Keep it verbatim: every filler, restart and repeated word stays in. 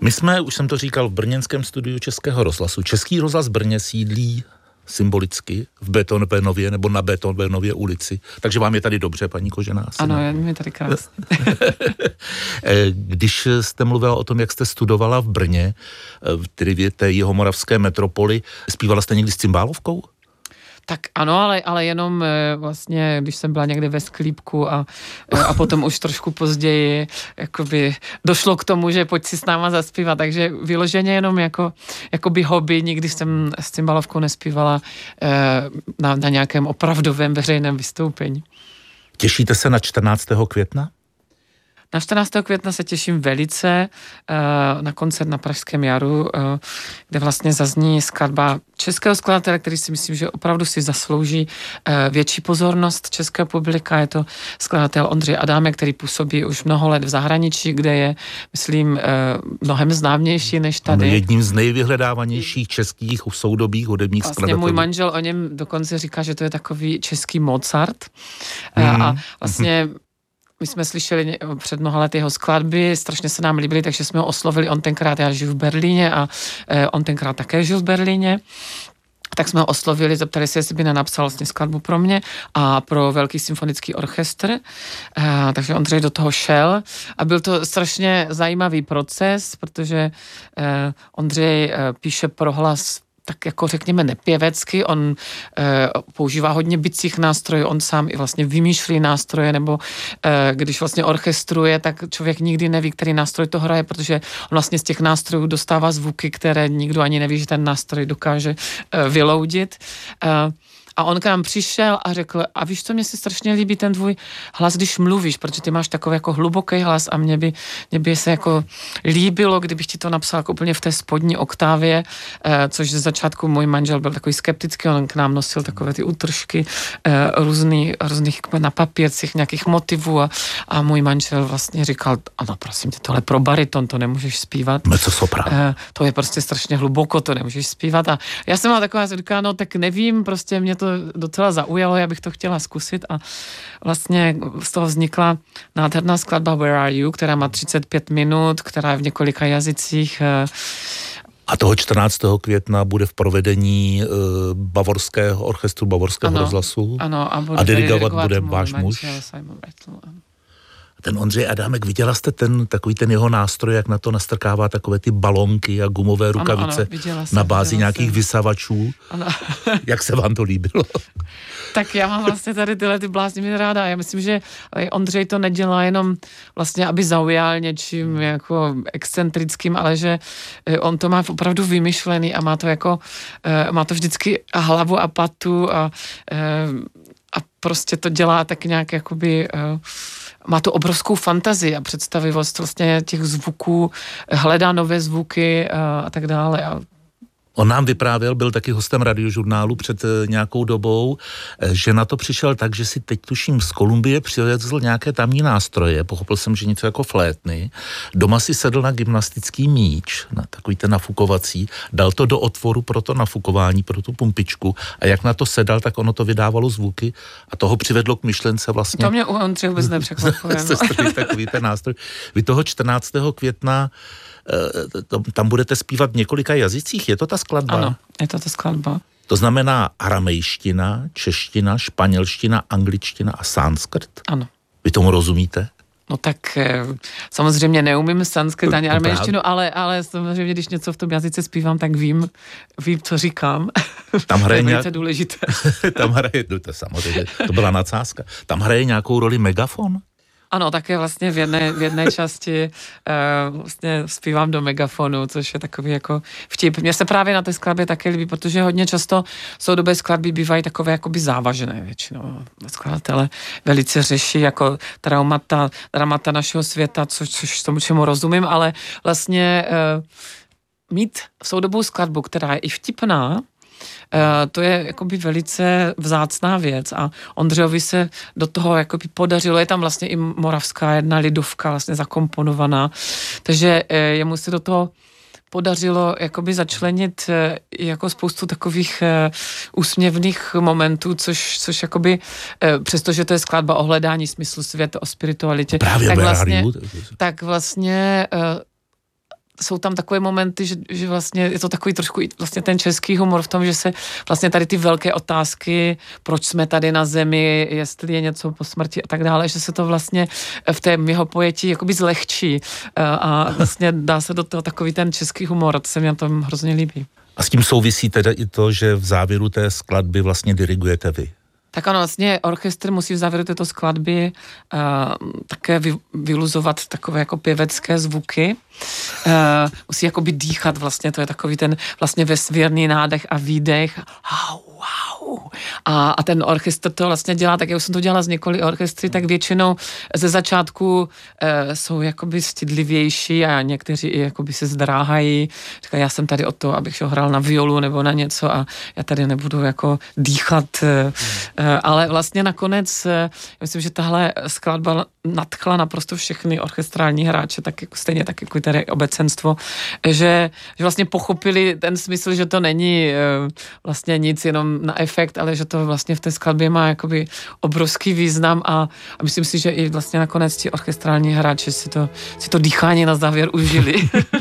My jsme, už jsem to říkal, v brněnském studiu Českého rozhlasu. Český rozhlas Brně sídlí symbolicky v Beethovenově nebo na Beethovenově ulici. Takže vám je tady dobře, paní Kožená? Ano, je mi tady krásně. Když jste mluvila o tom, jak jste studovala v Brně, tedy v té jihomoravské metropoli, zpívala jste někdy s cymbálovkou? Tak ano, ale, ale jenom vlastně, když jsem byla někde ve sklípku a, a potom už trošku později jakoby došlo k tomu, že pojď si s náma zaspívat, takže vyloženě jenom jako jakoby hobby, nikdy jsem s cymbalovkou nespívala na, na nějakém opravdovém veřejném vystoupení. Těšíte se na čtrnáctého května? Na čtrnáctého května se těším velice na koncert na Pražském jaru, kde vlastně zazní skladba českého skladatele, který si myslím, že opravdu si zaslouží větší pozornost českého publika. Je to skladatel Ondřej Adámek, který působí už mnoho let v zahraničí, kde je, myslím, mnohem známější než tady. On je jedním z nejvyhledávanějších českých soudobých hudebních vlastně skladatelů. Můj manžel o něm dokonce říká, že to je takový český Mozart. Mm. A vlastně my jsme slyšeli před mnoha lety jeho skladby, strašně se nám líbily, takže jsme ho oslovili. On tenkrát, já žiju v Berlíně a on tenkrát také žil v Berlíně. Tak jsme ho oslovili, zeptali se, jestli by nenapsal vlastně skladbu pro mě a pro Velký symfonický orchestr. Uh, takže Ondřej do toho šel a byl to strašně zajímavý proces, protože uh, Ondřej uh, píše pro hlas tak jako řekněme nepěvecky, on e, používá hodně bicích nástrojů, on sám i vlastně vymýšlí nástroje, nebo e, když vlastně orchestruje, tak člověk nikdy neví, který nástroj to hraje, protože on vlastně z těch nástrojů dostává zvuky, které nikdo ani neví, že ten nástroj dokáže e, vyloudit. E, A on k nám přišel a řekl, a víš co, mně se strašně líbí ten tvůj hlas, když mluvíš, protože ty máš takový jako hluboký hlas a mě by, mě by se jako líbilo, kdybych ti to napsal jako úplně v té spodní oktávě, eh, což ze začátku můj manžel byl takový skeptický, on k nám nosil takové ty útržky eh, různý, různých na papírcích, nějakých motivů a, a můj manžel vlastně říkal, ano, prosím tě, tohle pro bariton, to nemůžeš zpívat. Mezzosopran. Eh, to je prostě strašně hluboko, to nemůžeš zpívat a já jsem byla taková, říká, no tak nevím, prostě mě to docela zaujalo, já bych to chtěla zkusit a vlastně z toho vznikla nádherná skladba Where Are You, která má třicet pět minut, která je v několika jazycích. A toho čtrnáctého května bude v provedení uh, bavorského orchestru, bavorského ano, rozhlasu. Ano, a, a dirigovat bude váš muž. Ten Ondřej Adámek, viděla jste ten takový ten jeho nástroj, jak na to nastrkává takové ty balonky a gumové rukavice ano, ano, jsem, na bázi nějakých jsem. vysavačů. Ano. Jak se vám to líbilo? Tak já mám vlastně tady tyhle ty bláznivé ráda. Já myslím, že Ondřej to nedělá jenom vlastně, aby zaujal něčím jako excentrickým, ale že on to má opravdu vymyšlený a má to jako, má to vždycky hlavu a patu a, a prostě to dělá tak nějak jakoby má to obrovskou fantazii a představivost vlastně těch zvuků, hledá nové zvuky a, a tak dále. A on nám vyprávěl, byl taky hostem Radiožurnálu před nějakou dobou, že na to přišel tak, že si teď tuším z Kolumbie přivezl nějaké tamní nástroje, pochopil jsem, že něco jako flétny, doma si sedl na gymnastický míč, na takový ten nafukovací, dal to do otvoru pro to nafukování, pro tu pumpičku a jak na to sedal, tak ono to vydávalo zvuky a toho přivedlo k myšlence vlastně. To mě u Ondřeje vůbec nepřekvapuje. Takový ten nástroj. Vy toho čtrnáctého května tam budete zpívat v několika jazycích, je to ta skladba? Ano, je to ta skladba. To znamená aramejština, čeština, španělština, angličtina a sanskrt? Ano. Vy tomu rozumíte? No tak samozřejmě neumím sanskrt ani aramejštinu, ale, ale samozřejmě, když něco v tom jazyce zpívám, tak vím, vím, co říkám. Tam hraje to je nějak... důležité. Tam hraje, no to samozřejmě, to byla nadsázka. Tam hraje nějakou roli megafon? Ano, také vlastně v jedné, v jedné části uh, vlastně zpívám do megafonu, což je takový jako vtip. Mně se právě na té skladbě také líbí, protože hodně často soudobé skladby bývají takové jakoby závažné většinou. Skladatele velice řeší jako traumata, dramata našeho světa, což, což tomu čemu rozumím, ale vlastně uh, mít soudobou skladbu, která je i vtipná, Uh, to je jakoby velice vzácná věc a Ondřejovi se do toho jakoby podařilo, je tam vlastně i moravská jedna lidovka vlastně zakomponovaná, takže uh, jemu se do toho podařilo jakoby začlenit uh, jako spoustu takových uh, úsměvných momentů, což, což jakoby, uh, přestože to je skladba o hledání smyslu světa, o spiritualitě, Právě tak vlastně, vlastně, tak vlastně uh, jsou tam takové momenty, že, že vlastně je to takový trošku vlastně ten český humor v tom, že se vlastně tady ty velké otázky, proč jsme tady na zemi, jestli je něco po smrti a tak dále, že se to vlastně v té jeho pojetí jakoby zlehčí a vlastně dá se do toho takový ten český humor, to se mi na tom hrozně líbí. A s tím souvisí teda i to, že v závěru té skladby vlastně dirigujete vy. Tak ano, vlastně orchestr musí v závěru této skladby uh, také vy, vyluzovat takové jako pěvecké zvuky. Uh, musí jakoby dýchat vlastně, to je takový ten vlastně vesmírný nádech a výdech. Au, au. A, a ten orchestr to vlastně dělá, tak jak jsem to dělala z několik orchestry, tak většinou ze začátku uh, jsou jakoby stydlivější a někteří i jakoby se zdráhají. Říkají, já jsem tady o to, abych šel hrál na violu nebo na něco a já tady nebudu jako dýchat. Uh, ale vlastně nakonec, já myslím, že tahle skladba nadchla naprosto všechny orchestrální hráče, tak jako stejně tak jako tady obecenstvo, že, že vlastně pochopili ten smysl, že to není vlastně nic jenom na efekt, ale že to vlastně v té skladbě má jakoby obrovský význam a, a myslím si, že i vlastně nakonec ti orchestrální hráči si to, si to dýchání na závěr užili.